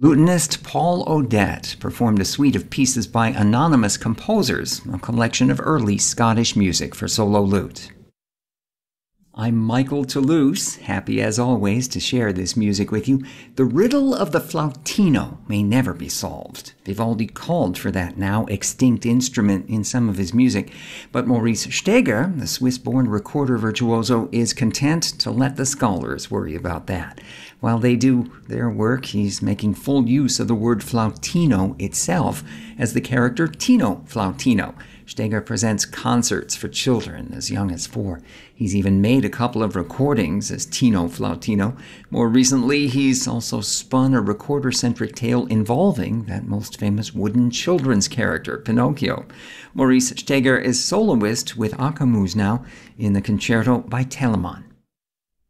Lutenist Paul Odette performed a suite of pieces by anonymous composers, a collection of early Scottish music for solo lute. I'm Michael Toulouse, happy as always to share this music with you. The riddle of the flautino may never be solved. Vivaldi called for that now extinct instrument in some of his music, but Maurice Steger, the Swiss-born recorder virtuoso, is content to let the scholars worry about that. While they do their work, he's making full use of the word flautino itself as the character Tino Flautino. Steger presents concerts for children as young as 4. He's even made a couple of recordings as Tino Flautino. More recently, he's also spun a recorder-centric tale involving that most famous wooden children's character, Pinocchio. Maurice Steger is soloist with Akamuz now in the concerto by Telemann.